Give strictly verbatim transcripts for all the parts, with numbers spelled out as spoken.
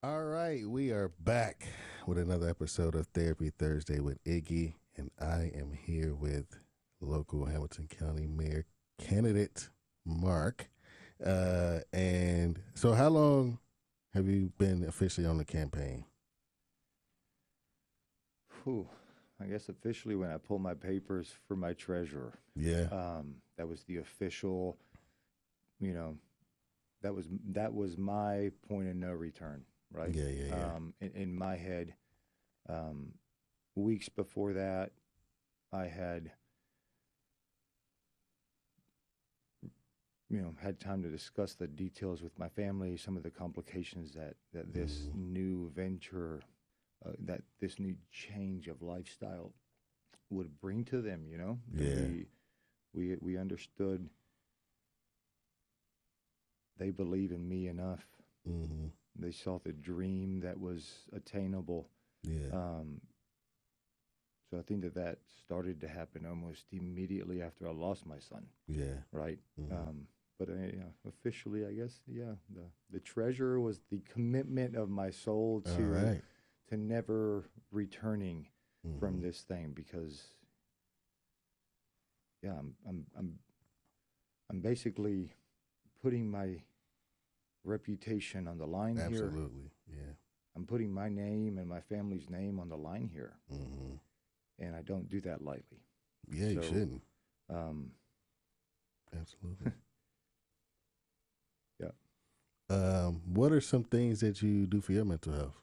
All right, we are back with another episode of Therapy Thursday with Iggy, and I am here with local Hamilton County Mayor candidate Mark. Uh, and so, how long have you been officially on the campaign? Whew. I guess officially when I pulled my papers for my treasurer. Yeah, Um, that was the official, you know, that was that was my point of no return, right? yeah, yeah, yeah. Um, in, in my head, um, weeks before that, I had, you know, had time to discuss the details with my family, some of the complications that that this Mm-hmm. new venture, uh, that this new change of lifestyle would bring to them. You know, and Yeah. we we we understood they believe in me enough. Mm-hmm. They saw the dream that was attainable. Yeah. Um, so I think that that started to happen almost immediately after I lost my son, Yeah. right? Mm-hmm. Um, but uh, yeah, officially, I guess, yeah, the the treasure was the commitment of my soul All to right. to never returning from Mm-hmm. this thing because yeah, I'm I'm I'm I'm basically putting my reputation on the line here. Absolutely. Yeah. I'm putting my name and my family's name on the line here, Mm-hmm. and I don't do that lightly. Yeah, you So, shouldn't. um, Absolutely. yeah, Um, what are some things that you do for your mental health?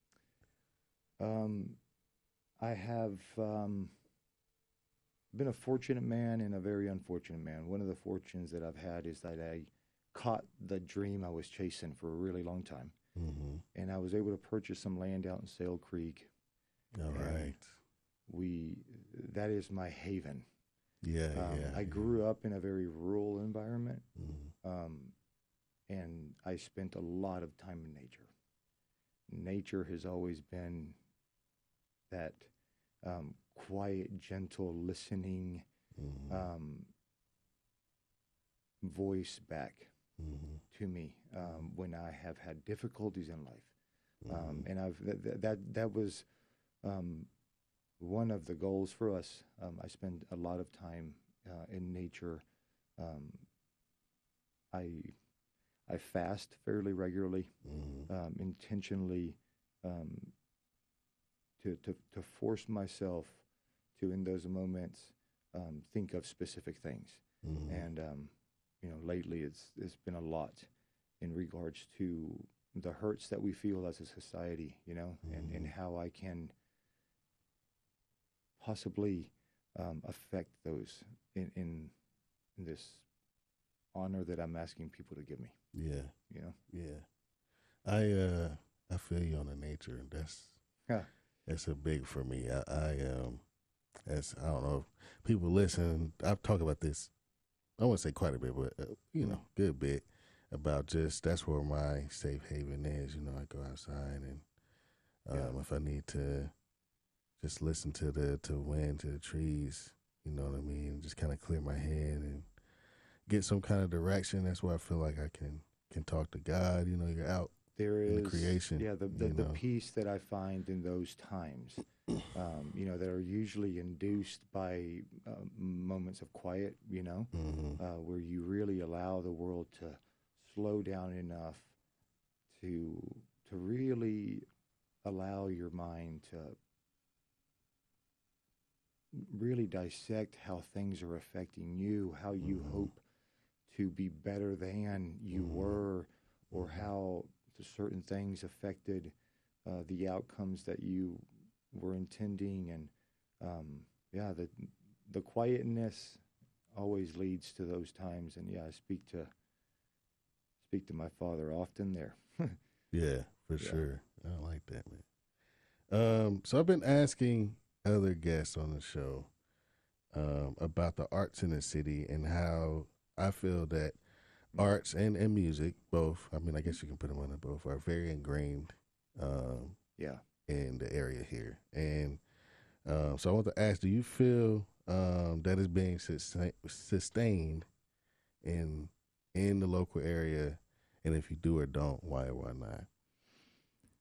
um, I have um, been a fortunate man and a very unfortunate man. One of the fortunes that I've had is that I caught the dream I was chasing for a really long time, Mm-hmm. and I was able to purchase some land out in Sale Creek, All and right. we that is my haven. Yeah, Um, yeah, I yeah. grew up in a very rural environment, Mm-hmm. um, and I spent a lot of time in nature. Nature has always been that um, quiet, gentle, listening Mm-hmm. um, voice back Mm-hmm. to me um, when I have had difficulties in life. Um, Mm-hmm. and I've that that that was um, one of the goals for us. Um, I spend a lot of time uh, in nature. Um, I I fast fairly regularly, Mm-hmm. um, intentionally, um, to, to to force myself to in those moments um, think of specific things. Mm-hmm. And um, you know, lately it's it's been a lot in regards to the hurts that we feel as a society. You know, and and Mm-hmm. how I can possibly um, affect those in, in in this honor that I'm asking people to give me. Yeah, You know. yeah. I uh I feel you on the nature, and that's Yeah. that's a big for me. I, I um as I don't know if people listen. I've talked about this. I wouldn't say quite a bit, but uh, you Mm. know, good bit about just that's where my safe haven is. You know, I go outside, and Yeah. um, if I need to just listen to the to wind, to the trees, you know what I mean, just kind of clear my head and get some kind of direction. That's where I feel like I can can talk to God. You know, you're out There in the is, creation. yeah, the, the, You the know. peace that I find in those times, um, you know, that are usually induced by uh, moments of quiet, you know, Mm-hmm. uh, where you really allow the world to slow down enough to to really allow your mind to really dissect how things are affecting you, how you Mm-hmm. hope to be better than you Mm-hmm. were, or Mm-hmm. how the certain things affected uh, the outcomes that you were intending. And um, yeah, the the quietness always leads to those times. And yeah, I speak to speak to my father often there. Yeah, for Yeah. sure. I like that, man. Um, so I've been asking other guests on the show um, about the arts in the city and how I feel that Mm. arts and, and music, both, I mean, I guess you can put them under both, are very ingrained um, Yeah. in the area here. And um, so I want to ask, do you feel um, that is being sustain- sustained in in the local area? And if you do or don't, why or why not?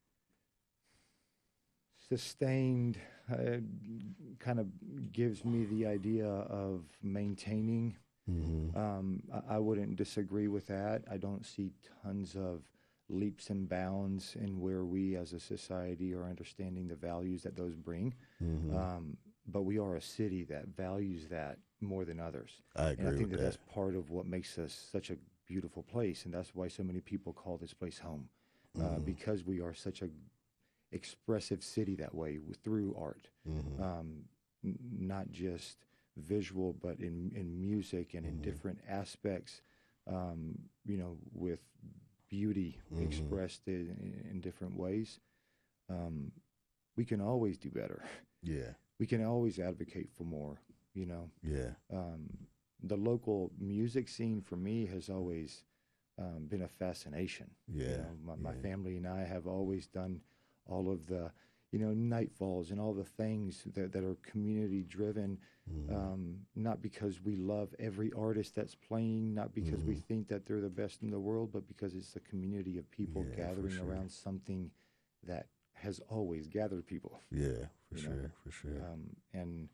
sustained uh, kind of gives me the idea of maintaining. Mm-hmm. Um, I, I wouldn't disagree with that. I don't see tons of leaps and bounds in where we as a society are understanding the values that those bring. Mm-hmm. Um, but we are a city that values that more than others. I agree And I think with that, that. that's part of what makes us such a beautiful place. And that's why so many people call this place home, uh, Mm-hmm. because we are such a expressive city that way w- through art. Mm-hmm. Um, n- not just visual, but in, in music and in Mhm. different aspects, um, you know, with beauty Mhm. expressed in, in different ways. Um, we can always do better. Yeah. We can always advocate for more, you know. Yeah. Um, the local music scene for me has always um, been a fascination. You Yeah. know, my, my Yeah. family and I have always done all of the, you know, nightfalls and all the things that, that are community driven, Mhm. um, not because we love every artist that's playing, not because we Mhm. think that they're the best in the world, but because it's a community of people Yeah, for gathering sure. around something that has always gathered people. Yeah, for You sure, know, for sure. Um, and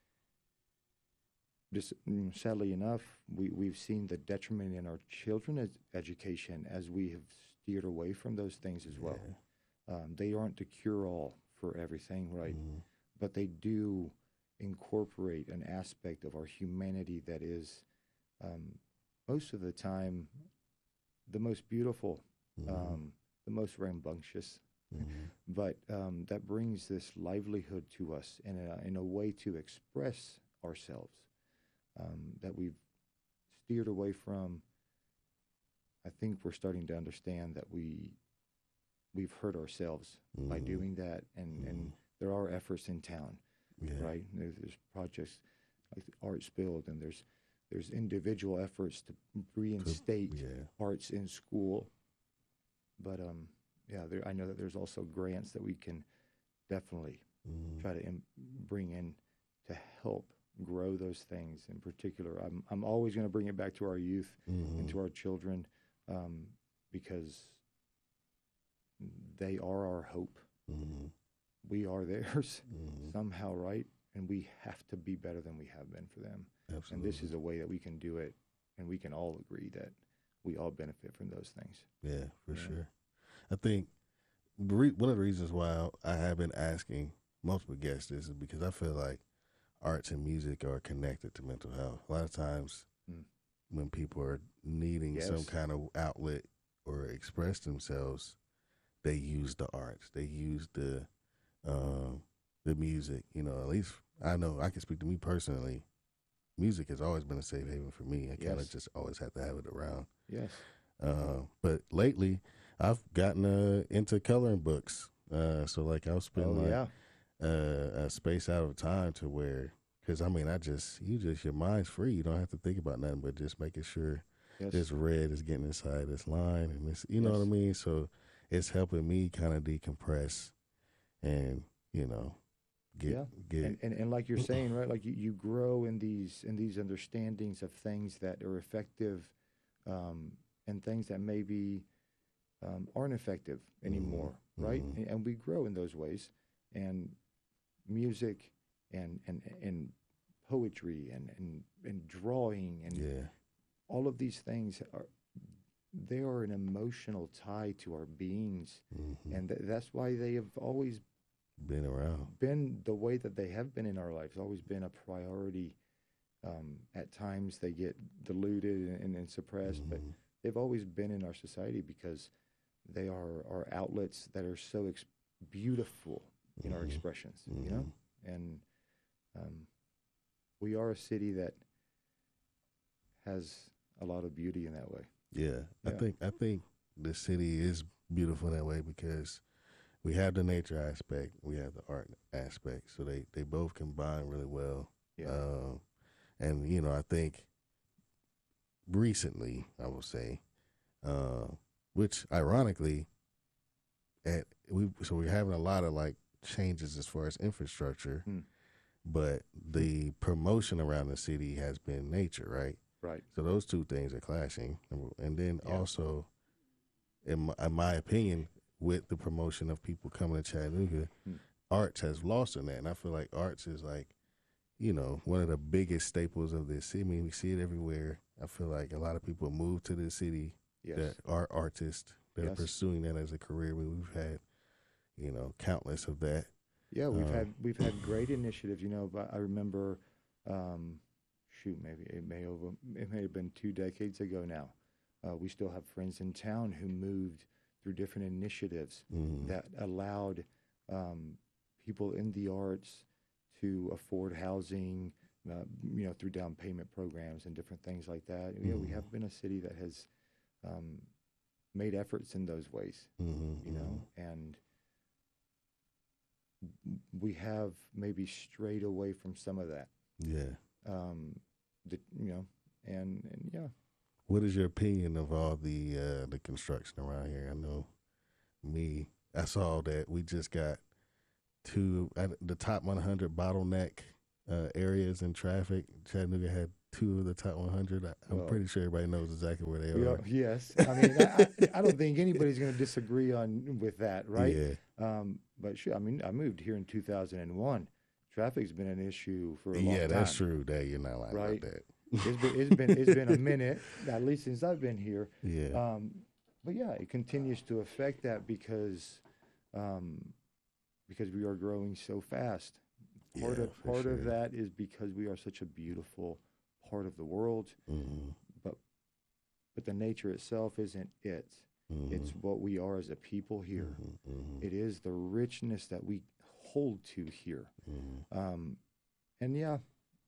just mm, sadly enough, we, we've seen the detriment in our children's education as we have steered away from those things as well. Um, they aren't the cure-all for everything, right? Mhm. But they do incorporate an aspect of our humanity that is, um, most of the time, the most beautiful, Mhm. um, the most rambunctious, Mhm. but um, that brings this livelihood to us in a, in a way to express ourselves um, that we've steered away from. I think we're starting to understand that we we've hurt ourselves by Mhm. doing that, and, and there are efforts in town, Yeah. right? There's, there's projects like Arts Build, and there's there's individual efforts to reinstate Yeah. arts in school. But um, yeah, there, I know that there's also grants that we can definitely Mhm. try to Im- bring in to help grow those things. In particular, I'm I'm always going to bring it back to our youth and Mhm. to our children, um, because they are our hope. Mhm. We are theirs Mhm. somehow, right? And we have to be better than we have been for them. Absolutely. And this is a way that we can do it, and we can all agree that we all benefit from those things. Yeah, for Yeah. sure. I think the re- one of the reasons why I have been asking multiple guests this is because I feel like arts and music are connected to mental health. A lot of times Mm. when people are needing some Yes. kind of outlet or express themselves, they use the arts. They use the um, the music. You know, at least I know I can speak to me personally. Music has always been a safe haven for me. I kind of Yes. just always have to have it around. Yes. Uh, but lately, I've gotten uh, into coloring books. Uh, so like I'll spend Oh, like yeah. uh, a space out of time to where, because I mean, I just you just your mind's free. You don't have to think about nothing but just making sure Yes. this red is getting inside this line, and this, you know Yes. what I mean. So it's helping me kind of decompress, and you know, get Yeah. get And, and and like you're saying, right? Like you, you grow in these in these understandings of things that are effective, um, and things that maybe um, aren't effective anymore, right? mhm. And, and we grow in those ways. And music and and and poetry and and and drawing and yeah, all of these things are, they are an emotional tie to our beings, mhm. and th- that's why they have always been around. been the way that they have been in our lives, always been a priority. Um, at times they get diluted and, and suppressed, but Mhm. they've always been in our society because they are, are outlets that are so ex- beautiful in our Mhm. expressions, you know? Mhm. And um, we are a city that has a lot of beauty in that way. Yeah, I Yeah. think I think the city is beautiful that way because we have the nature aspect, we have the art aspect, so they, they both combine really well. Yeah. Um, and you know, I think recently, I will say, uh, which ironically, at we so we're having a lot of like changes as far as infrastructure, Hmm. but the promotion around the city has been nature, right? Right. So those two things are clashing, and then Yeah. also, in my, in my opinion, with the promotion of people coming to Chattanooga, Hmm. arts has lost in that. And I feel like arts is like, you know, one of the biggest staples of this city. I mean, we see it everywhere. I feel like a lot of people move to the city Yes. that are artists that Yes. are pursuing that as a career. I mean, we've had, you know, countless of that. Yeah, we've Um, had we've had great initiatives. You know, but I remember, um, shoot, maybe it may over it may have been two decades ago now. Uh, we still have friends in town who moved through different initiatives mhm, that allowed um, people in the arts to afford housing, uh, you know, through down payment programs and different things like that. You know, we Mhm. have been a city that has um, made efforts in those ways. mhm, You know, and we have maybe strayed away from some of that. yeah. Um, the, you know, and, and yeah, What is your opinion of all the uh, the construction around here? I know me. I saw that we just got two uh, the top one hundred bottleneck uh, areas in traffic. Chattanooga had two of the top one hundred. I, I'm well, pretty sure everybody knows exactly where they we are. are, yes. I mean, I, I, I don't think anybody's going to disagree on with that, right? Yeah, Um, but sure, I mean, I moved here in two thousand one. Traffic's been an issue for a long yeah, time, that's true. That you're not lying right? about that. It's been it's been it's been a minute, at least since I've been here. Yeah, Um, but yeah, it continues to affect that because um, because we are growing so fast. Part yeah, of for part of sure. that is because we are such a beautiful part of the world, Mm-hmm, but but the nature itself isn't it. mm-hmm, It's what we are as a people here. mm-hmm, mm-hmm, It is the richness that we hold to here. mm-hmm, Um, and yeah,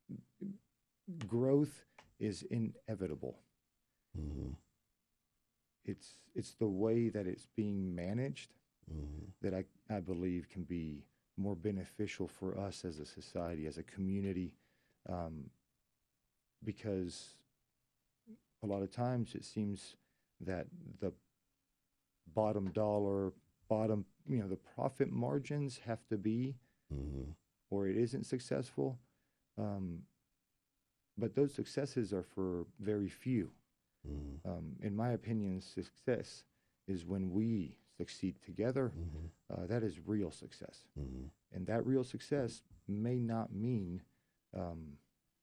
growth is inevitable. mm-hmm, It's it's the way that it's being managed mm-hmm, that I, I believe can be more beneficial for us as a society, as a community, um, because a lot of times it seems that the bottom dollar, bottom, you know, the profit margins have to be, mm-hmm, or it isn't successful. Um, but those successes are for very few. mm-hmm, Um, in my opinion, success is when we succeed together. mm-hmm, Uh, that is real success. mm-hmm. And that real success may not mean um,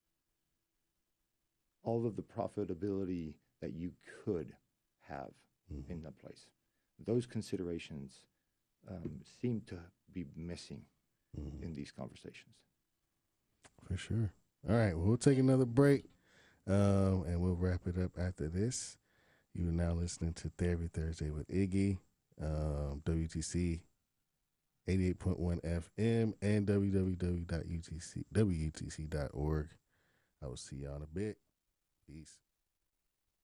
all of the profitability that you could have Mm-hmm. in the place. Those considerations um, seem to be missing Mm-hmm. in these conversations. For sure. All right, well, we'll take another break, um, and we'll wrap it up after this. You are now listening to Therapy Thursday with Iggy, um, W T C eighty-eight point one F M, and w w w dot u t c w u t c dot org. I will see y'all in a bit. Peace.